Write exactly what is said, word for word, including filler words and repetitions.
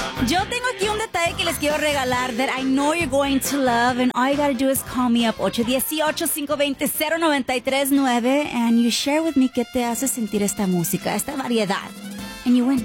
Yo tengo aquí un detalle que les quiero regalar that I know you're going to love, and all you gotta do is call me up ocho uno ocho, cinco dos cero, cero nueve tres nueve and you share with me qué te hace sentir esta música, esta variedad, and you win.